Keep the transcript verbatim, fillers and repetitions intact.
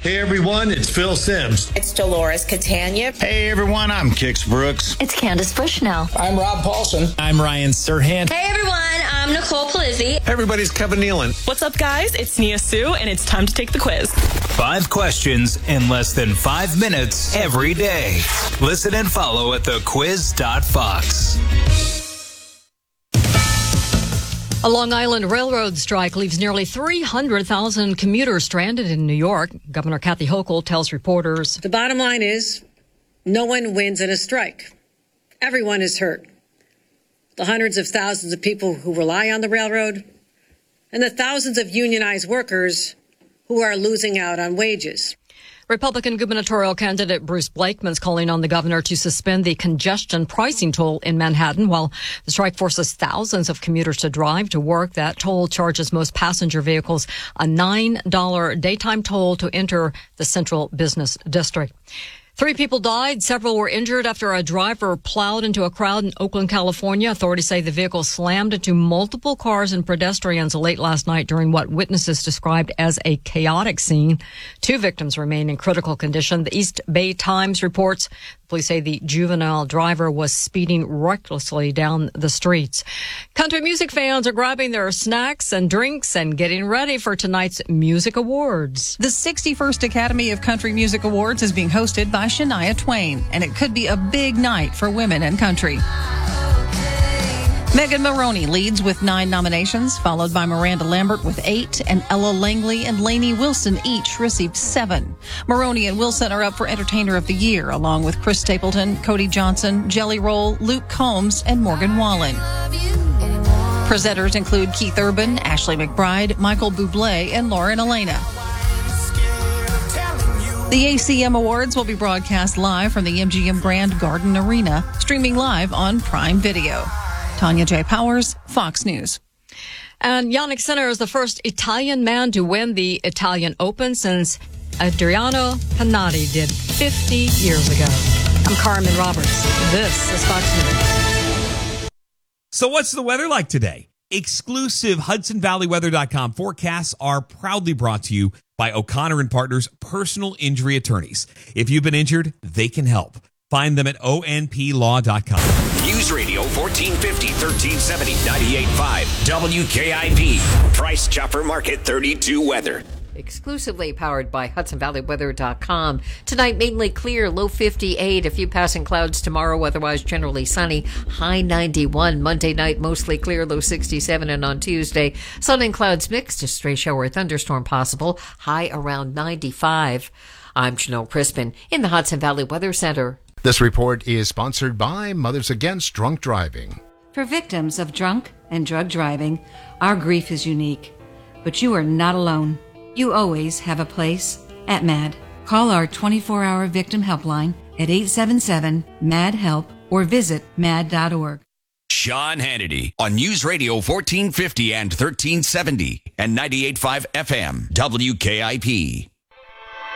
Hey everyone, it's Phil Sims. It's Dolores Catania. Hey everyone, I'm Kix Brooks. It's Candace Bushnell. I'm Rob Paulson. I'm Ryan Serhant. Hey everyone, I'm Nicole Palizzi. Hey everybody's Kevin Nealon. What's up guys, it's Nia Sue and it's time to take the quiz. Five questions in less than five minutes every day. Listen and follow at the quiz dot fox. A Long Island Railroad strike leaves nearly three hundred thousand commuters stranded in New York. Governor Kathy Hochul tells reporters, the bottom line is no one wins in a strike. Everyone is hurt. The hundreds of thousands of people who rely on the railroad and the thousands of unionized workers who are losing out on wages. Republican gubernatorial candidate Bruce Blakeman's calling on the governor to suspend the congestion pricing toll in Manhattan while the strike forces thousands of commuters to drive to work. That toll charges most passenger vehicles a nine dollars daytime toll to enter the central business district. Three people died. Several were injured after a driver plowed into a crowd in Oakland, California. Authorities say the vehicle slammed into multiple cars and pedestrians late last night during what witnesses described as a chaotic scene. Two victims remain in critical condition. The East Bay Times reports police say the juvenile driver was speeding recklessly down the streets. Country music fans are grabbing their snacks and drinks and getting ready for tonight's Music Awards. The sixty-first Academy of Country Music Awards is being hosted by Shania Twain, and it could be a big night for women in country. Megan Maroney leads with nine nominations, followed by Miranda Lambert with eight, and Ella Langley and Lainey Wilson each received seven. Maroney and Wilson are up for Entertainer of the Year, along with Chris Stapleton, Cody Johnson, Jelly Roll, Luke Combs, and Morgan Wallen. Presenters include Keith Urban, Ashley McBride, Michael Bublé, and Lauren Elena. The A C M Awards will be broadcast live from the M G M Grand Garden Arena, streaming live on Prime Video. Tanya J. Powers, Fox News. And Yannick Sinner is the first Italian man to win the Italian Open since Adriano Pennati did fifty years ago. I'm Carmen Roberts. This is Fox News. So what's the weather like today? Exclusive Hudson Valley Weather dot com forecasts are proudly brought to you by O'Connor and Partners Personal Injury Attorneys. If you've been injured, they can help. Find them at O N P law dot com. News Radio fourteen fifty, thirteen seventy, ninety-eight point five, W K I P. Price Chopper Market thirty-two weather. Exclusively powered by Hudson Valley Weather dot com. Tonight, mainly clear, low fifty-eight. A few passing clouds tomorrow, otherwise generally sunny, high ninety-one. Monday night, mostly clear, low sixty-seven. And on Tuesday, sun and clouds mixed, a stray shower or thunderstorm possible, high around ninety-five. I'm Janelle Crispin in the Hudson Valley Weather Center. This report is sponsored by Mothers Against Drunk Driving. For victims of drunk and drug driving, our grief is unique. But you are not alone. You always have a place at MAD. Call our twenty-four hour victim helpline at eight seven seven, M A D, HELP or visit mad dot org. Sean Hannity on News Radio fourteen fifty and thirteen seventy and ninety-eight point five F M, W K I P.